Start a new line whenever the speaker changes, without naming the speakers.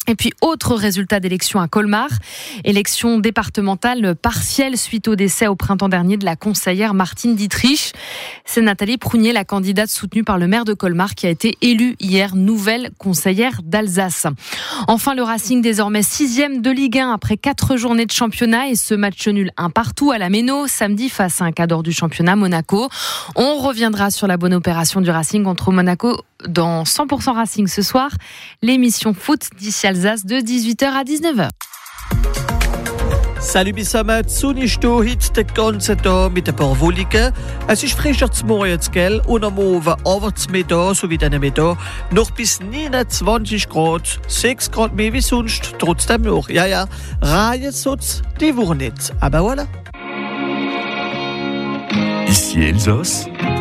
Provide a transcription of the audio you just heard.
Et puis, autre résultat d'élection à Colmar, élection départementale partielle suite au décès au printemps dernier de la conseillère Martine Dietrich. C'est Nathalie Prougnier, la candidate soutenue par le maire de Colmar, qui a été élue hier nouvelle conseillère d'Alsace. Enfin, le Racing désormais 6e de Ligue 1 après 4 journées de championnat et ce match nul 1-1 à la Méno samedi face à un cadre du championnat, Monaco. On reviendra sur la bonne opération du Racing contre Monaco dans 100% Racing ce soir. L'émission foot d'ici Alsace de 18h à 19h.
Salut bissammet, zunich du hit den ganzen Tag mit ein paar Wolken. Es ist frischer zum Morgen jetzt, gell? Und am Abend, aber zum Mittag, so wie diesen Mittag, noch bis 29 Grad, 6 Grad mehr wie sonst, trotzdem noch. Ja, Reihe tut's die Woche nicht. Aber voilà.
Ici Elsace,